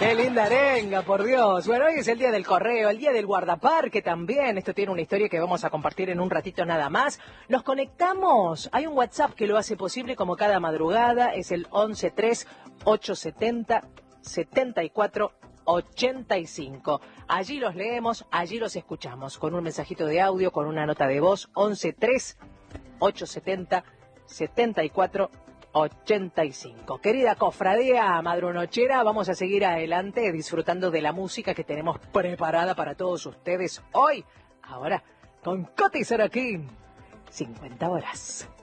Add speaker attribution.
Speaker 1: Qué linda arenga, por Dios. Bueno, hoy es el día del correo, el día del guardaparque también. Esto tiene una historia que vamos a compartir en un ratito nada más. Nos conectamos. Hay un WhatsApp que lo hace posible como cada madrugada. Es el 113870-7485. Allí los leemos, allí los escuchamos. Con un mensajito de audio, con una nota de voz. 113870-7485. Querida cofradía madrunochera, vamos a seguir adelante disfrutando de la música que tenemos preparada para todos ustedes hoy. Ahora, con Coti Sorokin, 50 horas.